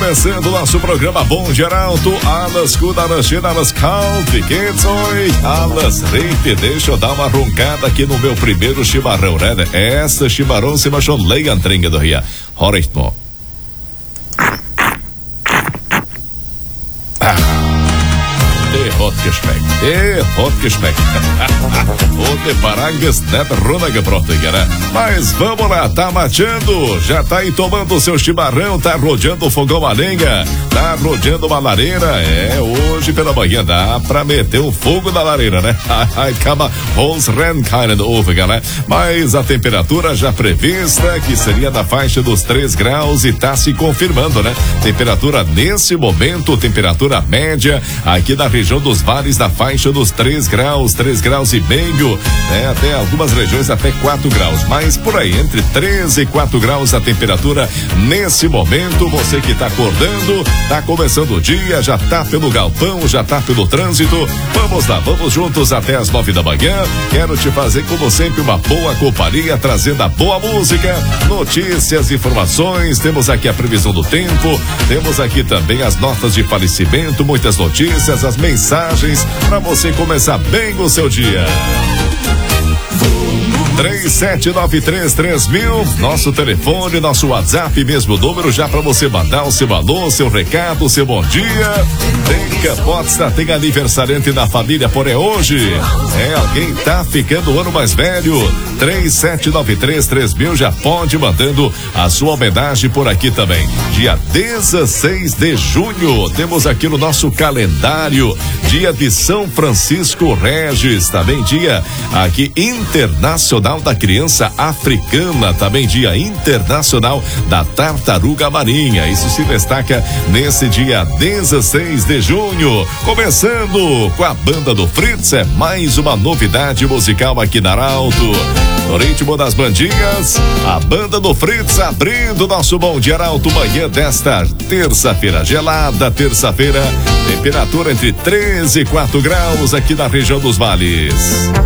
Começando nosso programa Bom Dia Arauto, alas kudanashina, alas calfiquetsoi, alas reite, deixa eu dar uma roncada aqui no meu primeiro chimarrão, né? Essa chimarrão se machou leiantrinha do Ria. Horitmo. Hotgeschmeckt. O de Parangues net Runaga Protega, mas vamos lá, tá mateando, já tá aí tomando o seu chimarrão, tá rodeando o fogão a lenha, tá rodeando uma lareira, hoje pela manhã dá pra meter o fogo na lareira, né? Ai, calma, né? Mas a temperatura já prevista, que seria da faixa dos 3 graus e tá se confirmando, né? Temperatura nesse momento, temperatura média, aqui na região dos vales da faixa dos 3 graus e meio, né? Até algumas regiões até 4 graus, mas por aí, entre 13 e 4 graus a temperatura nesse momento. Você que tá acordando, tá começando o dia, já tá pelo galpão, já tá pelo trânsito, vamos lá, vamos juntos até as 9 da manhã. Quero te fazer, como sempre, uma boa companhia, trazendo a boa música, notícias, informações, temos aqui a previsão do tempo, temos aqui também as notas de falecimento, muitas notícias, as mensagens para você começar bem o seu dia. 37933000, nosso telefone, nosso WhatsApp, mesmo número, já para você mandar o seu alô, seu recado, seu bom dia. Tem Caposta, tem aniversariante da família, porém hoje alguém tá ficando um ano mais velho. 37933000, já pode mandando a sua homenagem por aqui também. Dia 16 de junho, temos aqui no nosso calendário, dia de São Francisco Regis, também dia aqui internacional da criança africana, também dia internacional da tartaruga marinha. Isso se destaca nesse dia 16 de junho. Começando com a banda do Fritz, mais uma novidade musical aqui na Arauto. No ritmo das bandinhas, a banda do Fritz abrindo nosso Bom Dia Arauto, manhã desta terça-feira, gelada terça-feira, temperatura entre 13 e 4 graus aqui na região dos vales.